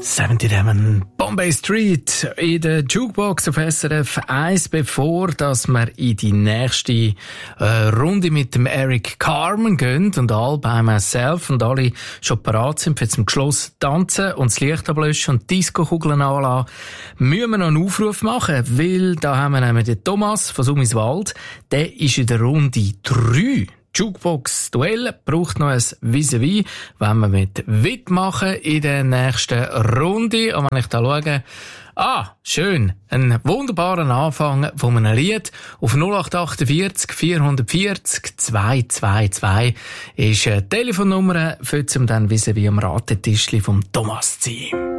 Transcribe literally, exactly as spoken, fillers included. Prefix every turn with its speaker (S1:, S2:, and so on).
S1: siebzig Bombay Street in der Jukebox auf S R F eins, bevor dass wir in die nächste äh, Runde mit dem Eric Carmen gehen und all by myself und alle schon parat sind für zum Geschloss tanzen und das Licht ablöschen und die Disco-Kugeln anlassen, müssen wir noch einen Aufruf machen, weil da haben wir nämlich den Thomas von Summiswald, der ist in der Runde drei. Jukebox-Duell braucht noch ein Vis-à-vis, wenn wir mit mitmachen in der nächsten Runde. Und wenn ich da schaue, ah, schön, ein wunderbarer Anfang von einem Lied. Auf null acht achtundvierzig vierhundertvierzig zweihundertzweiundzwanzig ist eine Telefonnummer, für zum dann Vis-à-vis am Ratetischli vom Thomas zu sein.